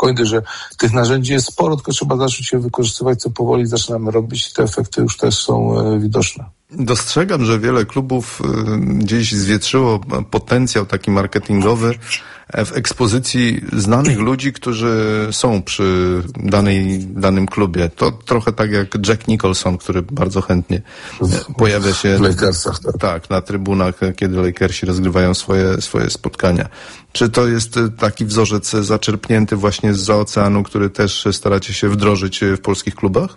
spokojny, że tych narzędzi jest sporo, tylko trzeba zacząć je wykorzystywać, co powoli zaczynamy robić i te efekty już też są widoczne. Dostrzegam, że wiele klubów gdzieś zwietrzyło potencjał taki marketingowy w ekspozycji znanych ludzi, którzy są przy danym klubie. To trochę tak jak Jack Nicholson, który bardzo chętnie pojawia się w Lakersach, tak, na trybunach, kiedy Lakersi rozgrywają swoje spotkania. Czy to jest taki wzorzec zaczerpnięty właśnie zza oceanu, który też staracie się wdrożyć w polskich klubach?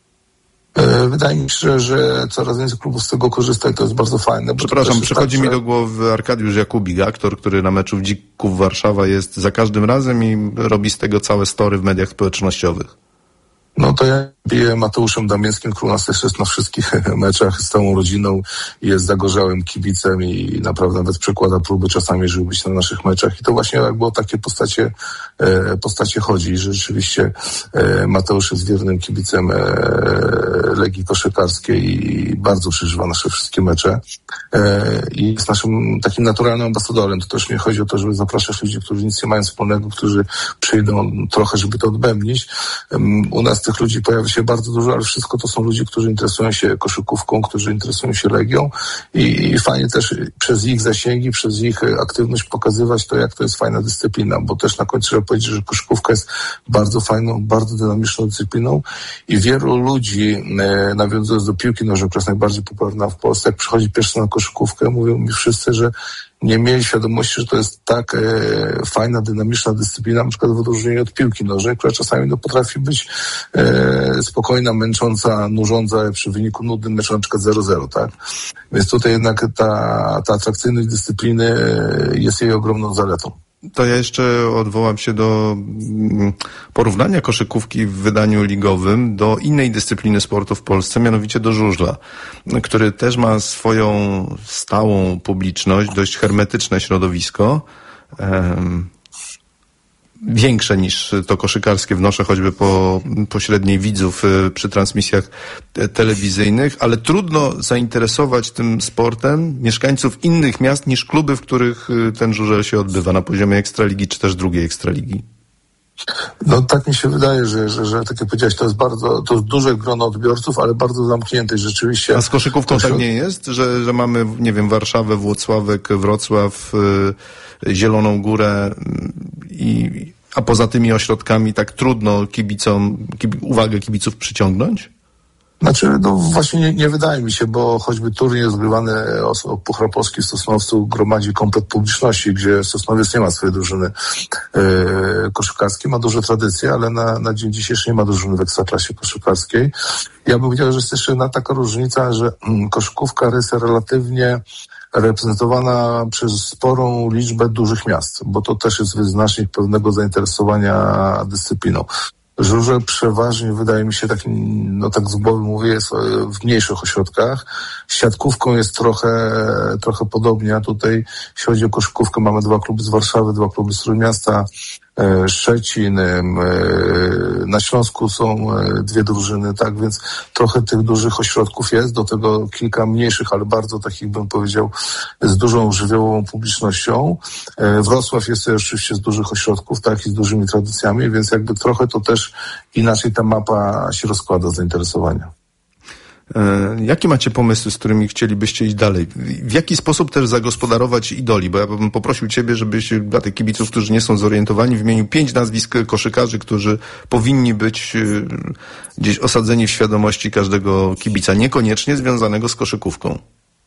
Wydaje mi się, że coraz więcej klubów z tego korzysta i to jest bardzo fajne. Przepraszam, przychodzi mi do głowy Arkadiusz Jakubik, aktor, który na meczu w Dzików Warszawa jest za każdym razem i robi z tego całe story w mediach społecznościowych. No to ja biję Mateuszem Damińskim, który u nas też jest na wszystkich meczach z całą rodziną i jest zagorzałym kibicem i naprawdę nawet przekłada próby czasami, żeby być na naszych meczach. I to właśnie jakby o takie postacie chodzi. Że rzeczywiście Mateusz jest wiernym kibicem Legii Koszykarskiej i bardzo przeżywa nasze wszystkie mecze. I jest naszym takim naturalnym ambasadorem. To też nie chodzi o to, żeby zapraszać ludzi, którzy nic nie mają wspólnego, którzy przyjdą trochę, żeby to odbębnić. U nas tych ludzi pojawia się bardzo dużo, ale wszystko to są ludzie, którzy interesują się koszykówką, którzy interesują się Legią i fajnie też przez ich zasięgi, przez ich aktywność pokazywać to, jak to jest fajna dyscyplina, bo też na końcu trzeba powiedzieć, że koszykówka jest bardzo fajną, bardzo dynamiczną dyscypliną i wielu ludzi, nawiązując do piłki nożnej, która jest najbardziej popularna w Polsce, jak przychodzi pierwszy na koszykówkę, mówią mi wszyscy, że nie mieli świadomości, że to jest tak fajna, dynamiczna dyscyplina, na przykład w odróżnieniu od piłki nożnej, która czasami potrafi być spokojna, męcząca, nużąca przy wyniku nudnym meczu na przykład 0-0, tak? Więc tutaj jednak ta atrakcyjność dyscypliny jest jej ogromną zaletą. To ja jeszcze odwołam się do porównania koszykówki w wydaniu ligowym do innej dyscypliny sportu w Polsce, mianowicie do żużla, który też ma swoją stałą publiczność, dość hermetyczne środowisko, większe niż to koszykarskie, wnoszę choćby po pośredniej widzów przy transmisjach telewizyjnych, ale trudno zainteresować tym sportem mieszkańców innych miast niż kluby, w których ten żużel się odbywa na poziomie Ekstraligi czy też drugiej Ekstraligi. No tak mi się wydaje, że tak jak powiedziałeś, to jest duże grono odbiorców, ale bardzo zamknięte rzeczywiście. A z koszykówką tak nie jest? Że mamy, nie wiem, Warszawę, Włocławek, Wrocław, Zieloną Górę a poza tymi ośrodkami tak trudno uwagę kibiców przyciągnąć? Znaczy, no właśnie nie wydaje mi się, bo choćby turniej rozgrywany o Puchar Polski w Sosnowcu gromadzi komplet publiczności, gdzie Sosnowiec nie ma swojej drużyny koszykarskiej, ma duże tradycje, ale na dzień dzisiejszy nie ma drużyny w ekstraklasie koszykarskiej. Ja bym powiedział, że jest jeszcze jedna taka różnica, że koszykówka jest relatywnie reprezentowana przez sporą liczbę dużych miast, bo to też jest wyznacznik pewnego zainteresowania dyscypliną. Żużel przeważnie, wydaje mi się, tak z głowy mówię, jest w mniejszych ośrodkach. Z siatkówką jest trochę podobnie, a tutaj, jeśli chodzi o koszykówkę, mamy 2 kluby z Warszawy, 2 kluby z Trójmiasta, Szczecin, na Śląsku są 2 drużyny, tak, więc trochę tych dużych ośrodków jest, do tego kilka mniejszych, ale bardzo takich, bym powiedział, z dużą żywiołową publicznością. Wrocław jest oczywiście z dużych ośrodków, tak, i z dużymi tradycjami, więc jakby trochę to też inaczej ta mapa się rozkłada zainteresowania. Jakie macie pomysły, z którymi chcielibyście iść dalej? W jaki sposób też zagospodarować idoli? Bo ja bym poprosił Ciebie, żebyś dla tych kibiców, którzy nie są zorientowani, wymienił 5 nazwisk koszykarzy, którzy powinni być gdzieś osadzeni w świadomości każdego kibica, niekoniecznie związanego z koszykówką.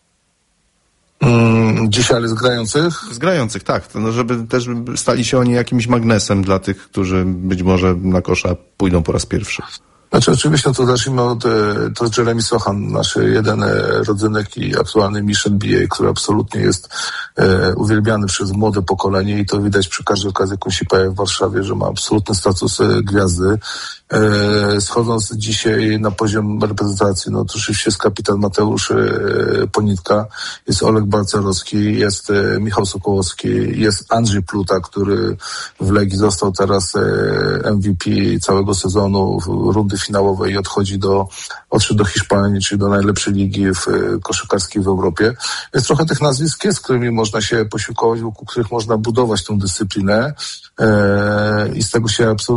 Dzisiaj, ale z grających? Z grających, tak. No, żeby też stali się oni jakimś magnesem dla tych, którzy być może na kosza pójdą po raz pierwszy. Znaczy oczywiście to zacznijmy od Jeremy Sochan, nasz jeden rodzynek i aktualny mistrz NBA, który absolutnie jest uwielbiany przez młode pokolenie i to widać przy każdej okazji, jaką się pojawia w Warszawie, że ma absolutny status gwiazdy Schodząc dzisiaj na poziom reprezentacji, no to oczywiście jest kapitan Mateusz Ponitka, jest Oleg Balcerowski, jest Michał Sokołowski, jest Andrzej Pluta, który w Legii został teraz MVP całego sezonu, rundy finałowej i odszedł do Hiszpanii, czyli do najlepszej ligi koszykarskiej w Europie. Więc trochę tych nazwisk jest, z którymi można się posiłkować, wokół których można budować tę dyscyplinę i z tego się absolutnie